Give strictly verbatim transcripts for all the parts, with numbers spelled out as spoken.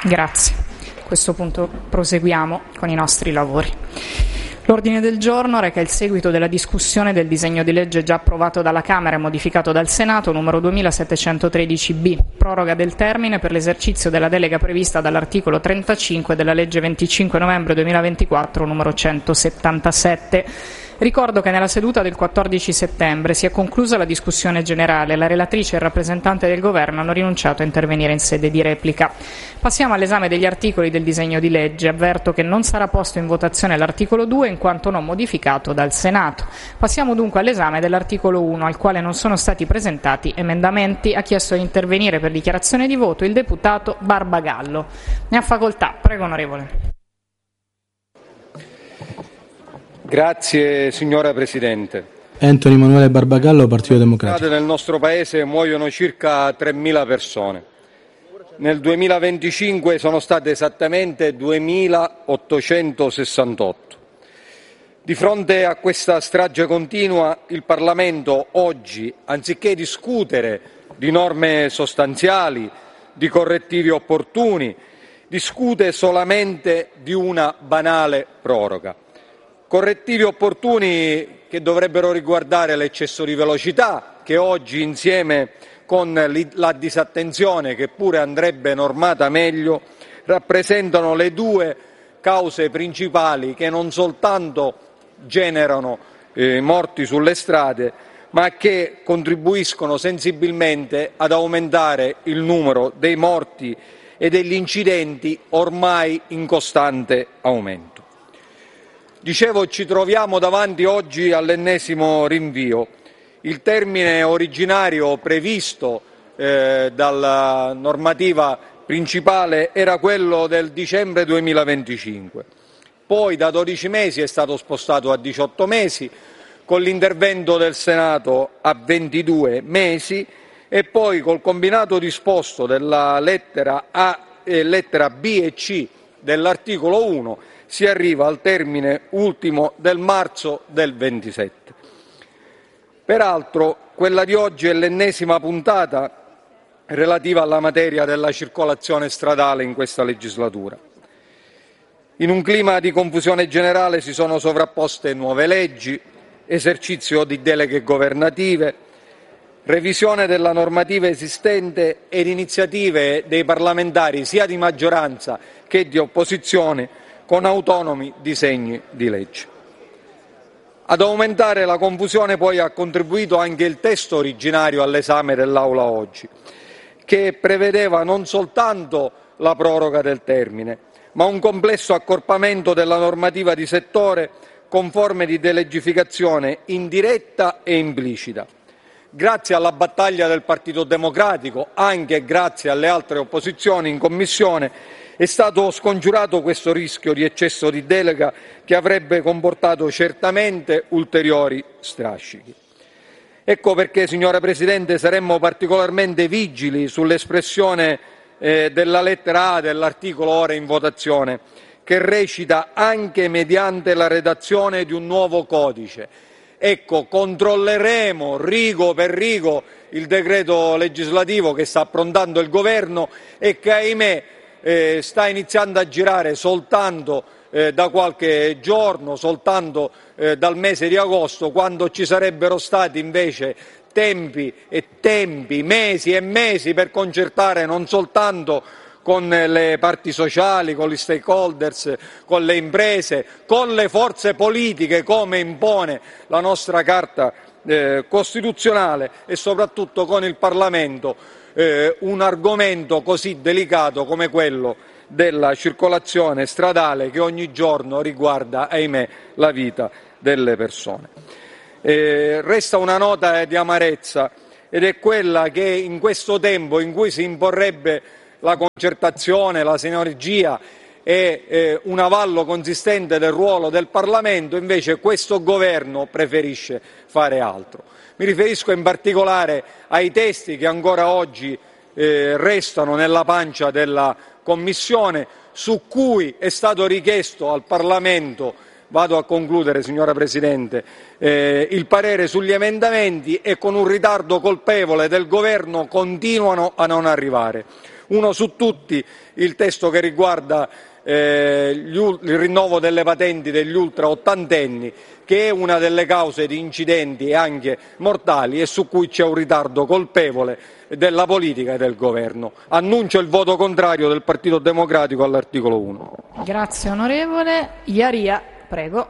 Grazie. A questo punto proseguiamo con i nostri lavori. L'ordine del giorno reca il seguito della discussione del disegno di legge già approvato dalla Camera e modificato dal Senato, numero duemilasettecentotredici B, proroga del termine per l'esercizio della delega prevista dall'articolo trentacinque della legge venticinque novembre duemilaventiquattro, numero centosettantasette. Ricordo che nella seduta del quattordici settembre si è conclusa la discussione generale. La relatrice e il rappresentante del Governo hanno rinunciato a intervenire in sede di replica. Passiamo all'esame degli articoli del disegno di legge. Avverto che non sarà posto in votazione l'articolo due in quanto non modificato dal Senato. Passiamo dunque all'esame dell'articolo uno, al quale non sono stati presentati emendamenti. Ha chiesto di intervenire per dichiarazione di voto il deputato Barbagallo. Ne ha facoltà. Prego, onorevole. Grazie signora Presidente. Anthony Emanuele Barbagallo, Partito Democratico. Nel nostro Paese muoiono circa tremila persone. Nel duemilaventicinque sono state esattamente duemilaottocentosessantotto. Di fronte a questa strage continua, il Parlamento oggi, anziché discutere di norme sostanziali, di correttivi opportuni, discute solamente di una banale proroga. Correttivi opportuni che dovrebbero riguardare l'eccesso di velocità, che oggi insieme con la disattenzione, che pure andrebbe normata meglio, rappresentano le due cause principali che non soltanto generano eh, morti sulle strade, ma che contribuiscono sensibilmente ad aumentare il numero dei morti e degli incidenti ormai in costante aumento. Dicevo, ci troviamo davanti oggi all'ennesimo rinvio. Il termine originario previsto eh, dalla normativa principale era quello del dicembre duemilaventicinque. Poi da dodici mesi è stato spostato a diciotto mesi, con l'intervento del Senato a ventidue mesi e poi col combinato disposto della lettera A e lettera B e C dell'articolo uno si arriva al termine ultimo del marzo del ventisette. Peraltro, quella di oggi è l'ennesima puntata relativa alla materia della circolazione stradale in questa legislatura. In un clima di confusione generale si sono sovrapposte nuove leggi, esercizio di deleghe governative, revisione della normativa esistente ed iniziative dei parlamentari sia di maggioranza che di opposizione con autonomi disegni di legge. Ad aumentare la confusione poi ha contribuito anche il testo originario all'esame dell'Aula oggi, che prevedeva non soltanto la proroga del termine, ma un complesso accorpamento della normativa di settore con forme di delegificazione indiretta e implicita. Grazie alla battaglia del Partito Democratico, anche grazie alle altre opposizioni in Commissione, è stato scongiurato questo rischio di eccesso di delega che avrebbe comportato certamente ulteriori strascichi. Ecco perché, signora Presidente, saremmo particolarmente vigili sull'espressione eh, della lettera A dell'articolo ora in votazione, che recita anche mediante la redazione di un nuovo codice. Ecco, controlleremo rigo per rigo il decreto legislativo che sta approntando il Governo e che, ahimè, eh, sta iniziando a girare soltanto eh, da qualche giorno, soltanto eh, dal mese di agosto, quando ci sarebbero stati invece tempi e tempi, mesi e mesi per concertare non soltanto con le parti sociali, con gli stakeholders, con le imprese, con le forze politiche, come impone la nostra Carta eh, costituzionale, e soprattutto con il Parlamento, eh, un argomento così delicato come quello della circolazione stradale che ogni giorno riguarda, ahimè, la vita delle persone. Eh, resta una nota di amarezza, ed è quella che in questo tempo in cui si imporrebbe la concertazione, la sinergia e eh, un avallo consistente del ruolo del Parlamento, invece questo Governo preferisce fare altro. Mi riferisco in particolare ai testi che ancora oggi eh, restano nella pancia della Commissione, su cui è stato richiesto al Parlamento Vado a concludere, signora Presidente, eh, il parere sugli emendamenti e con un ritardo colpevole del Governo continuano a non arrivare. Uno su tutti il testo che riguarda eh, gli, il rinnovo delle patenti degli ultra ottantenni, che è una delle cause di incidenti e anche mortali e su cui c'è un ritardo colpevole della politica e del Governo. Annuncio il voto contrario del Partito Democratico all'articolo uno. Grazie onorevole. Iaria, prego.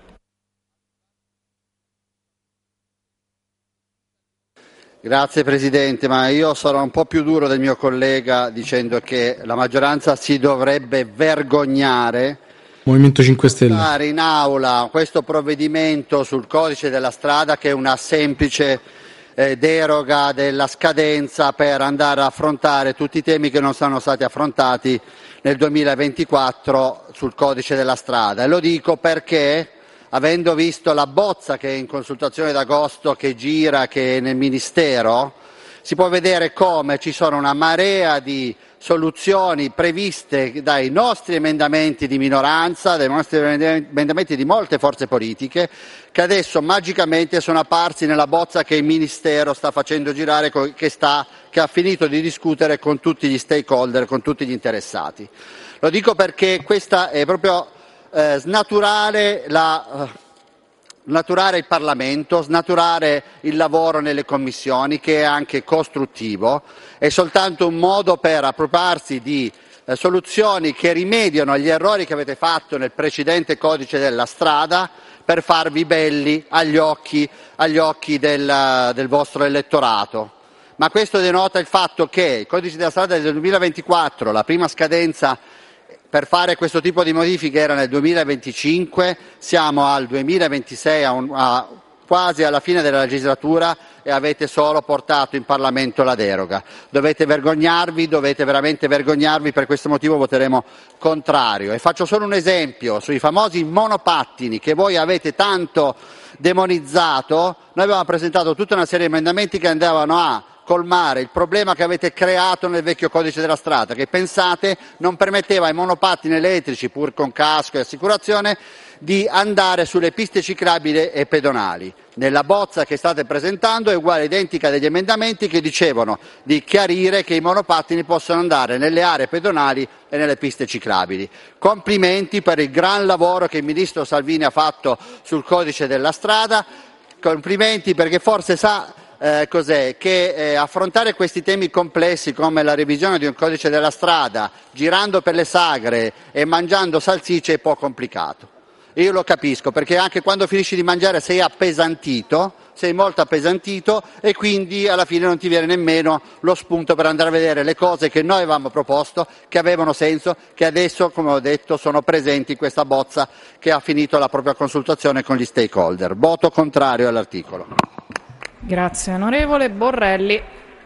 Grazie Presidente, ma io sarò un po' più duro del mio collega dicendo che la maggioranza si dovrebbe vergognare Movimento cinque Stelle. portare in aula questo provvedimento sul codice della strada, che è una semplice eh, deroga della scadenza per andare a affrontare tutti i temi che non sono stati affrontati nel duemilaventiquattro sul codice della strada. E lo dico perché, avendo visto la bozza che è in consultazione d'agosto, che gira, che è nel Ministero, si può vedere come ci sono una marea di soluzioni previste dai nostri emendamenti di minoranza, dai nostri emendamenti di molte forze politiche, che adesso magicamente sono apparsi nella bozza che il Ministero sta facendo girare, che, sta, che ha finito di discutere con tutti gli stakeholder, con tutti gli interessati. Lo dico perché questa è proprio eh, snaturare la... Eh, snaturare il Parlamento, snaturare il lavoro nelle commissioni, che è anche costruttivo, è soltanto un modo per appropriarsi di eh, soluzioni che rimediano agli errori che avete fatto nel precedente codice della strada, per farvi belli agli occhi, agli occhi del, del vostro elettorato. Ma questo denota il fatto che il codice della strada del duemilaventiquattro, la prima scadenza per fare questo tipo di modifiche era nel duemilaventicinque, siamo al duemilaventisei, a un, a, quasi alla fine della legislatura, e avete solo portato in Parlamento la deroga. Dovete vergognarvi, dovete veramente vergognarvi, per questo motivo voteremo contrario. E faccio solo un esempio sui famosi monopattini che voi avete tanto demonizzato. Noi avevamo presentato tutta una serie di emendamenti che andavano a colmare il problema che avete creato nel vecchio codice della strada, che pensate non permetteva ai monopattini elettrici, pur con casco e assicurazione, di andare sulle piste ciclabili e pedonali. Nella bozza che state presentando è uguale, identica degli emendamenti che dicevano di chiarire che i monopattini possono andare nelle aree pedonali e nelle piste ciclabili. Complimenti per il gran lavoro che il Ministro Salvini ha fatto sul codice della strada, complimenti perché forse sa Eh, cos'è? che eh, affrontare questi temi complessi come la revisione di un codice della strada girando per le sagre e mangiando salsicce è un po' complicato. Io lo capisco, perché anche quando finisci di mangiare sei appesantito, sei molto appesantito, e quindi alla fine non ti viene nemmeno lo spunto per andare a vedere le cose che noi avevamo proposto, che avevano senso, che adesso, come ho detto, sono presenti in questa bozza che ha finito la propria consultazione con gli stakeholder. Voto contrario all'articolo. Grazie onorevole. Borrelli.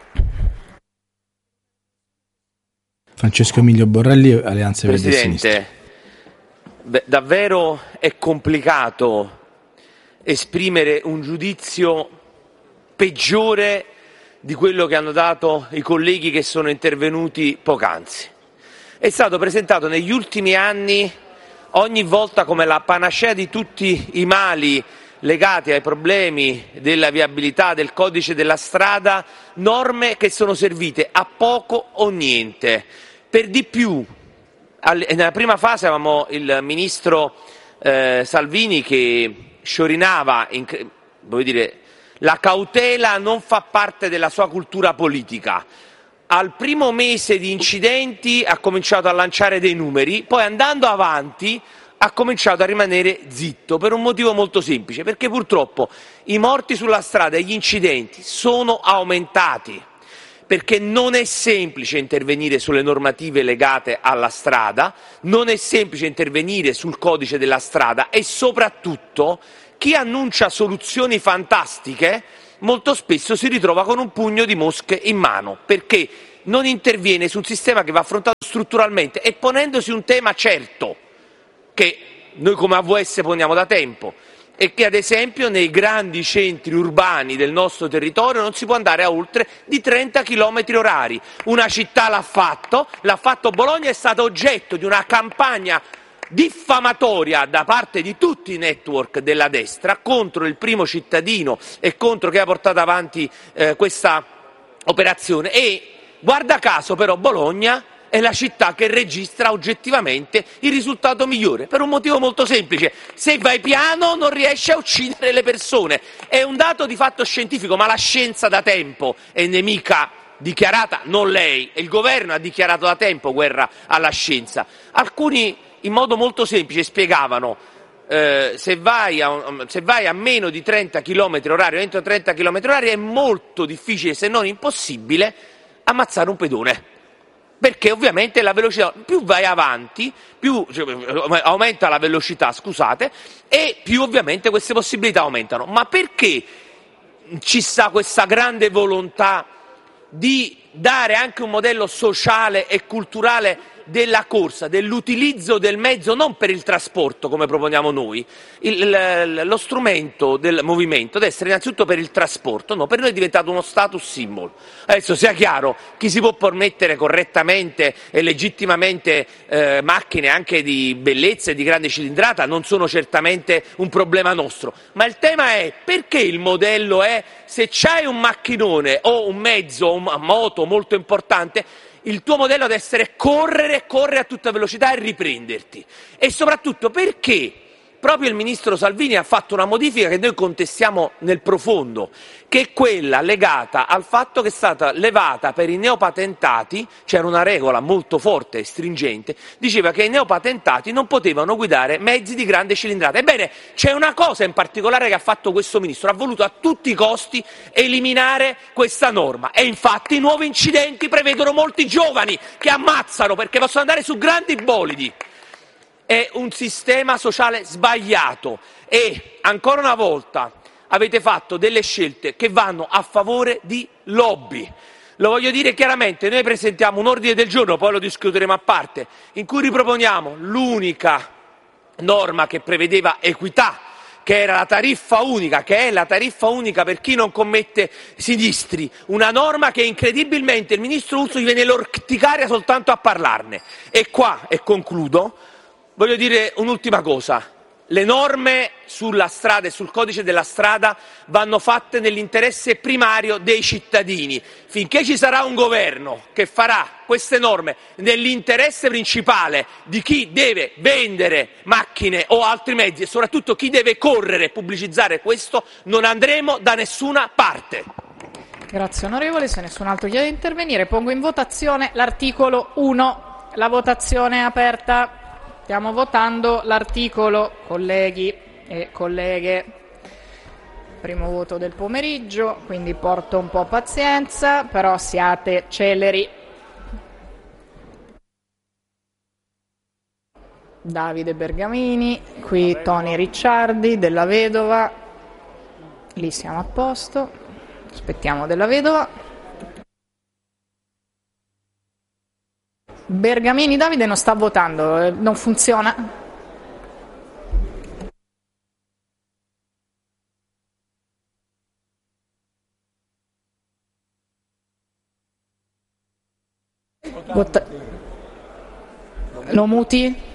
Francesco Emilio Borrelli, Alleanza Verdi e Sinistra. Presidente, beh, davvero è complicato esprimere un giudizio peggiore di quello che hanno dato i colleghi che sono intervenuti poc'anzi. È stato presentato negli ultimi anni ogni volta come la panacea di tutti i mali legati ai problemi della viabilità del codice della strada, norme che sono servite a poco o niente. Per di più, nella prima fase avevamo il ministro eh, Salvini che sciorinava, in, voglio dire, la cautela non fa parte della sua cultura politica. Al primo mese di incidenti ha cominciato a lanciare dei numeri, poi andando avanti ha cominciato a rimanere zitto per un motivo molto semplice, perché purtroppo i morti sulla strada e gli incidenti sono aumentati, perché non è semplice intervenire sulle normative legate alla strada, non è semplice intervenire sul codice della strada e soprattutto chi annuncia soluzioni fantastiche molto spesso si ritrova con un pugno di mosche in mano, perché non interviene su un sistema che va affrontato strutturalmente e ponendosi un tema certo, che noi come A V S poniamo da tempo, e che ad esempio nei grandi centri urbani del nostro territorio non si può andare a oltre di trenta chilometri orari. Una città l'ha fatto, l'ha fatto Bologna, è stata oggetto di una campagna diffamatoria da parte di tutti i network della destra contro il Primo Cittadino e contro chi ha portato avanti eh, questa operazione. E guarda caso però Bologna è la città che registra oggettivamente il risultato migliore, per un motivo molto semplice: se vai piano non riesci a uccidere le persone. È un dato di fatto scientifico, ma la scienza da tempo è nemica dichiarata, non lei, e il governo ha dichiarato da tempo guerra alla scienza. Alcuni in modo molto semplice spiegavano eh, se, vai a, se vai a meno di trenta chilometri orari o entro trenta chilometri orari è molto difficile, se non impossibile, ammazzare un pedone, perché ovviamente la velocità, più vai avanti, più cioè, aumenta la velocità, scusate, e più ovviamente queste possibilità aumentano. Ma perché ci sta questa grande volontà di dare anche un modello sociale e culturale della corsa, dell'utilizzo del mezzo non per il trasporto come proponiamo noi? Il, il, lo strumento del movimento deve essere innanzitutto per il trasporto, no, per noi è diventato uno status symbol. Adesso sia chiaro, chi si può permettere correttamente e legittimamente eh, macchine anche di bellezza e di grande cilindrata non sono certamente un problema nostro, ma il tema è perché il modello è: se c'hai un macchinone o un mezzo, una moto molto importante, il tuo modello deve essere correre, correre a tutta velocità e riprenderti. E soprattutto perché proprio il ministro Salvini ha fatto una modifica che noi contestiamo nel profondo, che è quella legata al fatto che è stata levata per i neopatentati, c'era una regola molto forte e stringente, diceva che i neopatentati non potevano guidare mezzi di grande cilindrata. Ebbene, c'è una cosa in particolare che ha fatto questo ministro: ha voluto a tutti i costi eliminare questa norma, e infatti i nuovi incidenti prevedono molti giovani che ammazzano perché possono andare su grandi bolidi. È un sistema sociale sbagliato e, ancora una volta, avete fatto delle scelte che vanno a favore di lobby. Lo voglio dire chiaramente: noi presentiamo un ordine del giorno, poi lo discuteremo a parte, in cui riproponiamo l'unica norma che prevedeva equità, che era la tariffa unica, che è la tariffa unica per chi non commette sinistri, una norma che incredibilmente il ministro Urso gli viene l'orticaria soltanto a parlarne. E qua, e concludo, voglio dire un'ultima cosa: le norme sulla strada e sul codice della strada vanno fatte nell'interesse primario dei cittadini. Finché ci sarà un governo che farà queste norme nell'interesse principale di chi deve vendere macchine o altri mezzi, e soprattutto chi deve correre e pubblicizzare questo, non andremo da nessuna parte. Grazie onorevole. Se nessun altro chiede di intervenire, pongo in votazione l'articolo uno. La votazione è aperta. Stiamo votando l'articolo, colleghi e colleghe. Primo voto del pomeriggio, quindi porto un po' pazienza, però siate celeri. Davide Bergamini, qui Toni Ricciardi, Della Vedova, lì siamo a posto, aspettiamo Della Vedova. Bergamini Davide non sta votando, non funziona? Vota- Lo muti?